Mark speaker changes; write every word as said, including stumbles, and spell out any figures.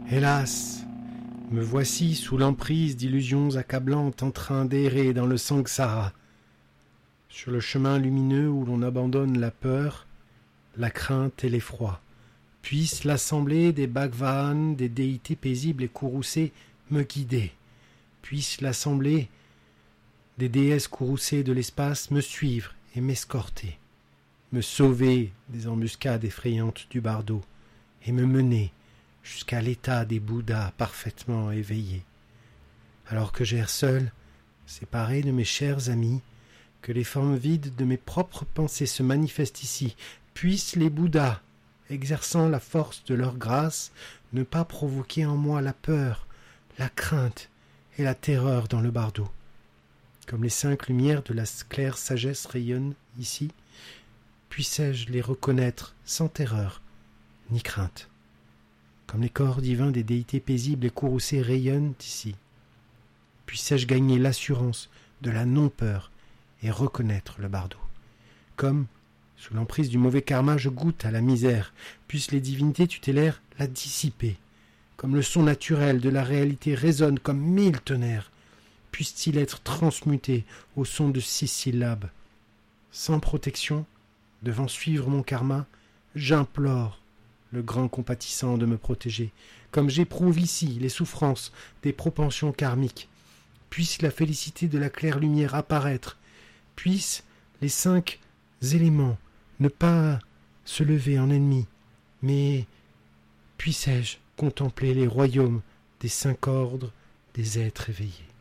Speaker 1: Hélas, me voici sous l'emprise d'illusions accablantes en train d'errer dans le samsara, sur le chemin lumineux où l'on abandonne la peur, la crainte et l'effroi. Puisse l'assemblée des Bhagavans, des déités paisibles et courroucées me guider. Puisse l'assemblée des déesses courroucées de l'espace me suivre et m'escorter, me sauver des embuscades effrayantes du bardo et me mener jusqu'à l'état des Bouddhas parfaitement éveillés. Alors que j'erre seul, séparé de mes chers amis, que les formes vides de mes propres pensées se manifestent ici, puissent les Bouddhas, exerçant la force de leur grâce, ne pas provoquer en moi la peur, la crainte et la terreur dans le bardo. Comme les cinq lumières de la claire sagesse rayonnent ici, puissais-je les reconnaître sans terreur ni crainte. Comme les corps divins des déités paisibles et courroucées rayonnent ici, puissais-je gagner l'assurance de la non-peur et reconnaître le bardo. Comme, sous l'emprise du mauvais karma, je goûte à la misère, puissent les divinités tutélaires la dissiper. Comme le son naturel de la réalité résonne comme mille tonnerres, puisse-t-il être transmuté au son de six syllabes. Sans protection, devant suivre mon karma, j'implore le grand compatissant de me protéger, comme j'éprouve ici les souffrances des propensions karmiques. Puisse la félicité de la claire lumière apparaître, puissent les cinq éléments ne pas se lever en ennemis, mais puissais-je contempler les royaumes des cinq ordres des êtres éveillés.